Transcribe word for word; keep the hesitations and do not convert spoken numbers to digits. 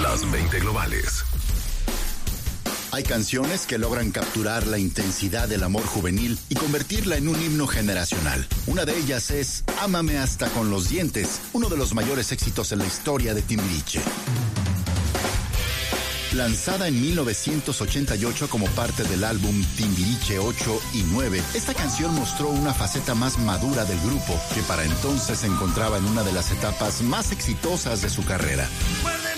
Las veinte globales. Hay canciones que logran capturar la intensidad del amor juvenil y convertirla en un himno generacional. Una de ellas es Ámame hasta con los dientes, uno de los mayores éxitos en la historia de Timbiriche. Lanzada en mil novecientos ochenta y ocho como parte del álbum Timbiriche ocho y nueve, esta canción mostró una faceta más madura del grupo, que para entonces se encontraba en una de las etapas más exitosas de su carrera.